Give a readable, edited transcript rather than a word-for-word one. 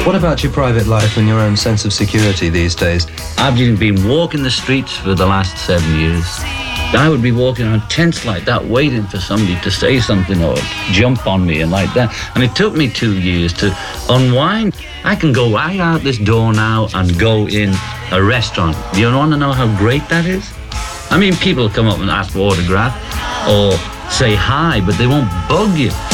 What about your private life and your own sense of security these days? I've been walking the streets for the last 7 years. I would be walking on tents like that, waiting for somebody to say something or jump on me and like that. And it took me 2 years to unwind. I can go right out this door now and go in a restaurant. You want to know how great that is? I mean, people come up and ask for autograph or say hi, but they won't bug you.